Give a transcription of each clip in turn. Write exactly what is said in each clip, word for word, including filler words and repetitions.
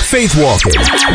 Faith Walking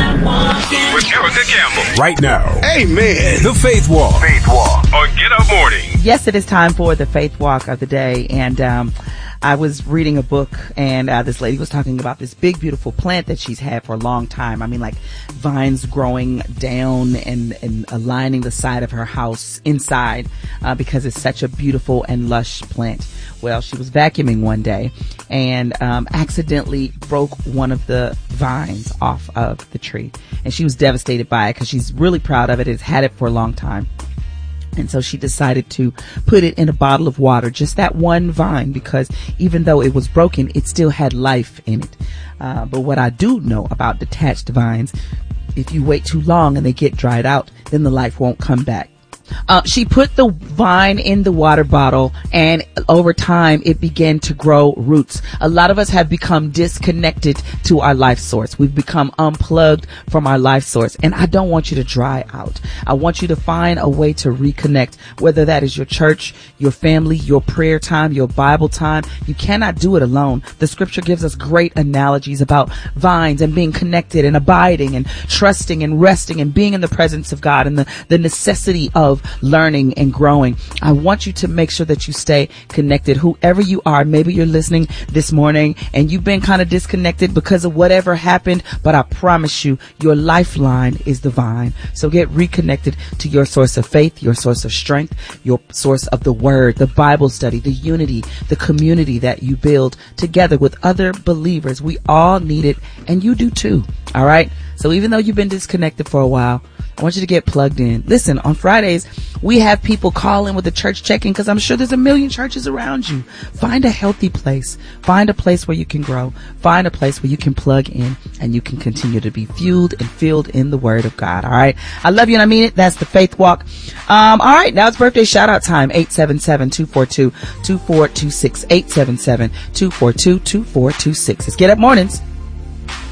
with Erica Campbell. Right now. Amen. The Faith Walk. Faith Walk on Get Up Morning. Yes, it is time for the Faith Walk of the day. And um, I was reading a book, and uh, this lady was talking about this big, beautiful plant that she's had for a long time. I mean, like vines growing down and, and aligning the side of her house inside uh, because it's such a beautiful and lush plant. Well, she was vacuuming one day and um, accidentally broke one of the vines off of the tree. And she was devastated by it because she's really proud of it. It's had it for a long time. And so she decided to put it in a bottle of water, just that one vine, because even though it was broken, it still had life in it. Uh, but what I do know about detached vines, if you wait too long and they get dried out, then the life won't come back. Uh, she put the vine in the water bottle, and over time it began to grow roots. A lot of us have become disconnected to our life source. We've become unplugged from our life source, and I don't want you to dry out. I want you to find a way to reconnect, whether that is your church, your family, your prayer time, your Bible time. You cannot do it alone. The scripture gives us great analogies about vines and being connected and abiding and trusting and resting and being in the presence of God, and the, the necessity of learning and growing. I want you to make sure that you stay connected. Whoever you are, maybe you're listening this morning and you've been kind of disconnected because of whatever happened, but I promise you, your lifeline is the vine. So get reconnected to your source of faith, your source of strength, your source of the word, the Bible study, the unity, the community that you build together with other believers. We all need it, and you do too. All right. So even though you've been disconnected for a while, I want you to get plugged in. Listen, on Fridays, we have people call in with the church check-in because I'm sure there's a million churches around you. Find a healthy place. Find a place where you can grow. Find a place where you can plug in and you can continue to be fueled and filled in the word of God. All right. I love you and I mean it. That's the Faith Walk. Um, all right. Now it's birthday shout out time. eight seven seven, two four two, two four two six. eight seven seven, two four two, two four two six. It's Get Up Mornings.